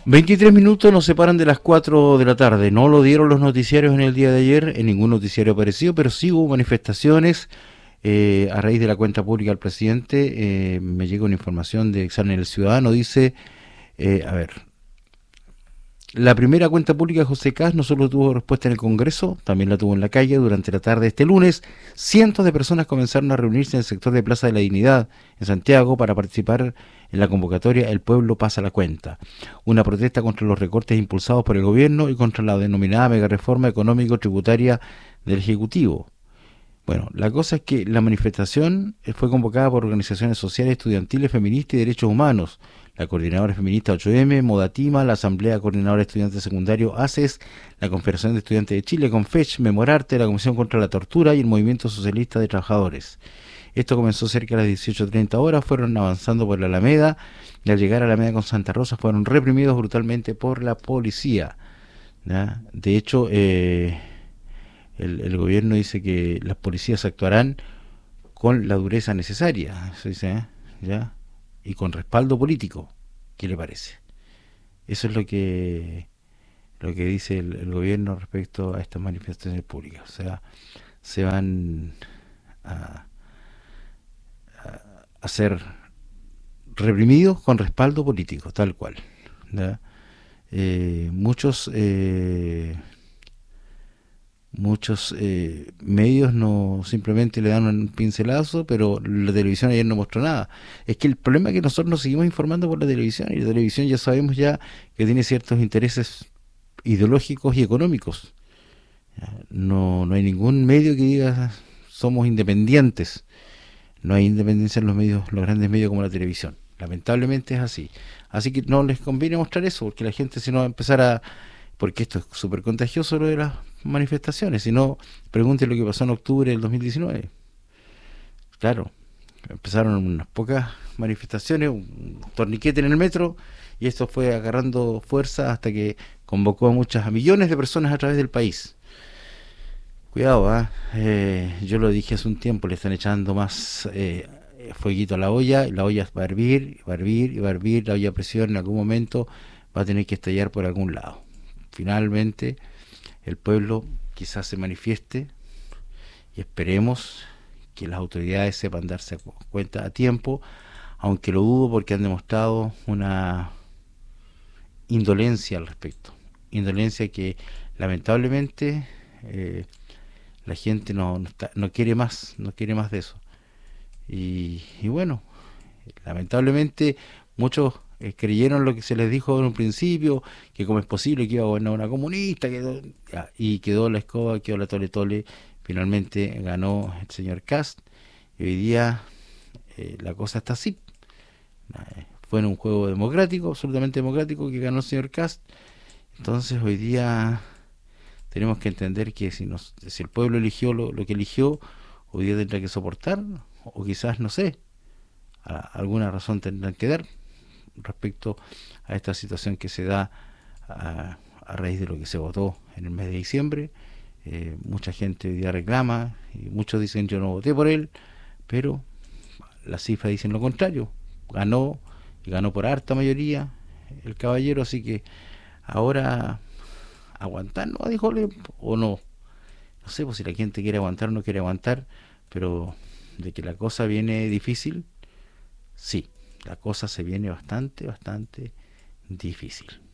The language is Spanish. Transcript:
23 minutos nos separan de las 4 de la tarde. No lo dieron los noticiarios en el día de ayer, en ningún noticiario apareció, pero sí hubo manifestaciones a raíz de la cuenta pública del presidente. Me llega una información de Examen del Ciudadano, dice, a ver, la primera cuenta pública de José Kast no solo tuvo respuesta en el Congreso, también la tuvo en la calle. Durante la tarde de este lunes, cientos de personas comenzaron a reunirse en el sector de Plaza de la Dignidad, en Santiago, para participar en la convocatoria El Pueblo Pasa la Cuenta, una protesta contra los recortes impulsados por el gobierno y contra la denominada megareforma económico-tributaria del Ejecutivo. Bueno, la cosa es que la manifestación fue convocada por organizaciones sociales, estudiantiles, feministas y derechos humanos, la Coordinadora Feminista 8M, Modatima, la Asamblea Coordinadora de Estudiantes Secundarios, ACES, la Confederación de Estudiantes de Chile, CONFECH, Memorarte, la Comisión contra la Tortura y el Movimiento Socialista de Trabajadores. Esto comenzó cerca de las 18:30 horas, fueron avanzando por la Alameda y al llegar a la Alameda con Santa Rosa fueron reprimidos brutalmente por la policía, ¿ya? De hecho, el gobierno dice que las policías actuarán con la dureza necesaria, eso dice, ¿ya? Y con respaldo político. ¿Qué le parece? Eso es lo que dice el gobierno respecto a estas manifestaciones públicas. O sea, se van a ser reprimidos con respaldo político, tal cual, ¿ya? Muchos medios no simplemente le dan un pincelazo, pero la televisión ayer no mostró nada. Es que el problema es que nosotros nos seguimos informando por la televisión, y la televisión ya sabemos ya que tiene ciertos intereses ideológicos y económicos. No hay ningún medio que diga somos independientes. No hay independencia en los medios, los grandes medios como la televisión. Lamentablemente es así. Así que no les conviene mostrar eso, porque la gente si no va a empezar a... Porque esto es súper contagioso lo de las manifestaciones. Si no, pregunten lo que pasó en octubre del 2019. Claro, empezaron unas pocas manifestaciones, un torniquete en el metro, y esto fue agarrando fuerza hasta que convocó a millones de personas a través del país. Cuidado, yo lo dije hace un tiempo, le están echando más fueguito a la olla, y la olla va a hervir, va a hervir, y va a hervir, la olla a presión en algún momento va a tener que estallar por algún lado. Finalmente, el pueblo quizás se manifieste y esperemos que las autoridades sepan darse cuenta a tiempo, aunque lo dudo porque han demostrado una indolencia al respecto. Indolencia que lamentablemente la gente no quiere más, no quiere más de eso. Y bueno, lamentablemente muchos creyeron lo que se les dijo en un principio, que como es posible que iba a gobernar una comunista, y quedó la escoba, quedó la tole tole. Finalmente ganó el señor Kast y hoy día la cosa está así. Fue en un juego democrático, absolutamente democrático, que ganó el señor Kast. Entonces hoy día tenemos que entender que si el pueblo eligió lo que eligió, hoy día tendrá que soportar, o quizás, no sé, alguna razón tendrán que dar respecto a esta situación que se da a raíz de lo que se votó en el mes de diciembre. Mucha gente hoy día reclama y muchos dicen yo no voté por él, pero las cifras dicen lo contrario. Ganó, y ganó por harta mayoría el caballero, así que ahora aguantar, ¿no? Dijo, o no sé, pues si la gente quiere aguantar o no quiere aguantar, pero de que la cosa viene difícil, sí, la cosa se viene bastante difícil.